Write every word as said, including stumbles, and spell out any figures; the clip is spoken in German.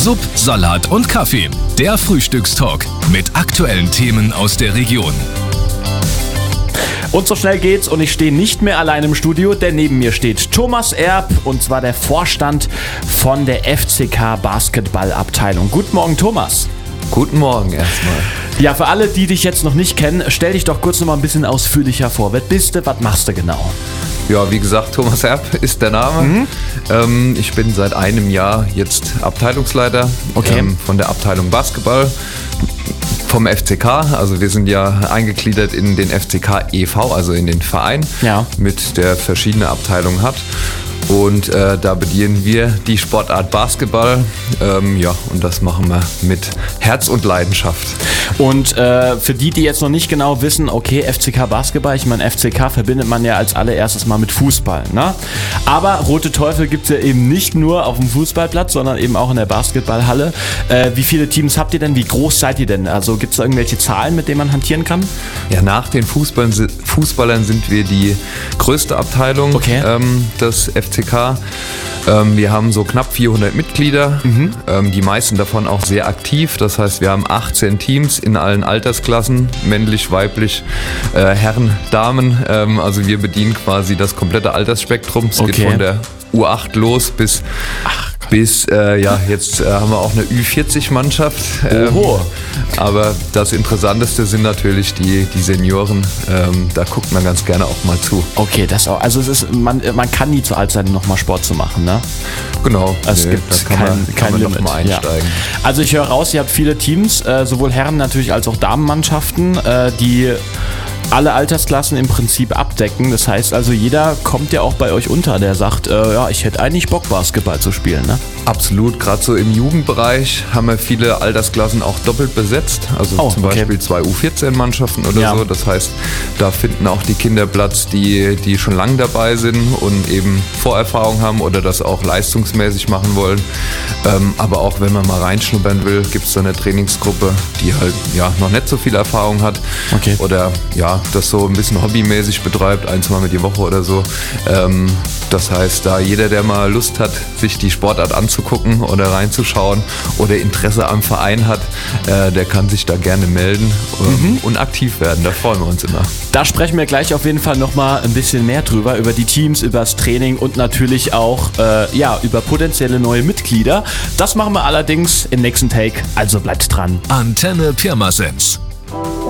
Sub, Salat und Kaffee. Der Frühstückstalk mit aktuellen Themen aus der Region. Und so schnell geht's und ich stehe nicht mehr allein im Studio, denn neben mir steht Thomas Erb und zwar der Vorstand von der F C K Basketballabteilung. Guten Morgen, Thomas. Guten Morgen erstmal. Ja, für alle, die dich jetzt noch nicht kennen, stell dich doch kurz noch mal ein bisschen ausführlicher vor. Wer bist du, was machst du genau? Ja, wie gesagt, Thomas Erb ist der Name. Mhm. Ähm, ich bin seit einem Jahr jetzt Abteilungsleiter okay. ähm, von der Abteilung Basketball vom F C K. Also wir sind ja eingegliedert in den F C K e V, also in den Verein, ja. mit der verschiedene Abteilungen hat. Und äh, da bedienen wir die Sportart Basketball. Ähm, ja, und das machen wir mit Herz und Leidenschaft. Und äh, für die, die jetzt noch nicht genau wissen, okay, F C K Basketball, ich meine, F C K verbindet man ja als allererstes mal mit Fußball, ne? Aber Rote Teufel gibt es ja eben nicht nur auf dem Fußballplatz, sondern eben auch in der Basketballhalle. Äh, wie viele Teams habt ihr denn? Wie groß seid ihr denn? Also gibt es da irgendwelche Zahlen, mit denen man hantieren kann? Ja, nach den Fußballern, Fußballern sind wir die größte Abteilung okay. ähm, des F C K. Ähm, wir haben so knapp vierhundert Mitglieder, mhm. ähm, die meisten davon auch sehr aktiv. Das heißt, wir haben achtzehn Teams in allen Altersklassen, männlich, weiblich, äh, Herren, Damen. Ähm, also wir bedienen quasi das komplette Altersspektrum. Es okay. geht von der U acht los bis... Ach. Bis, äh, ja, jetzt äh, haben wir auch eine Ü vierzig Mannschaft. Ähm, Oho. Aber das Interessanteste sind natürlich die, die Senioren. Ähm, da guckt man ganz gerne auch mal zu. Okay, das auch. Also es ist, man, man kann nie zu alt sein, nochmal Sport zu machen, ne? Genau. Es nee, gibt da kann kein, man, kein kann man Limit. noch mal einsteigen. Ja. Also ich höre raus, ihr habt viele Teams, äh, sowohl Herren natürlich als auch Damenmannschaften, äh, die alle Altersklassen im Prinzip abdecken. Das heißt also, jeder kommt ja auch bei euch unter, der sagt, äh, ja, ich hätte eigentlich Bock, Basketball zu spielen, ne? Absolut, gerade so im Jugendbereich haben wir viele Altersklassen auch doppelt besetzt. Also oh, zum okay. Beispiel zwei U vierzehn Mannschaften oder ja. so. Das heißt, da finden auch die Kinder Platz, die, die schon lange dabei sind und eben Vorerfahrung haben oder das auch leistungsmäßig machen wollen. Ähm, aber auch wenn man mal reinschnuppern will, gibt es so eine Trainingsgruppe, die halt ja noch nicht so viel Erfahrung hat. Okay. Oder ja, das so ein bisschen hobbymäßig betreibt, ein, zwei Mal die Woche oder so. Ähm, das heißt, da jeder, der mal Lust hat, sich die Sportart anzugucken oder reinzuschauen oder Interesse am Verein hat, äh, der kann sich da gerne melden ähm, mhm. und aktiv werden. Da freuen wir uns immer. Da sprechen wir gleich auf jeden Fall nochmal ein bisschen mehr drüber, über die Teams, über das Training und natürlich auch äh, ja, über potenzielle neue Mitglieder. Das machen wir allerdings im nächsten Take, also bleibt dran. Antenne Pirmasens.